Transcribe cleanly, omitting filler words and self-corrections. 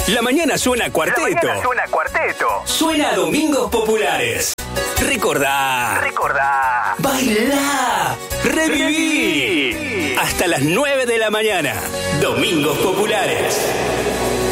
La mañana suena cuarteto. Suena a Domingos Populares. Recordá. Bailá. Reviví. Hasta las 9 de la mañana. Domingos Populares.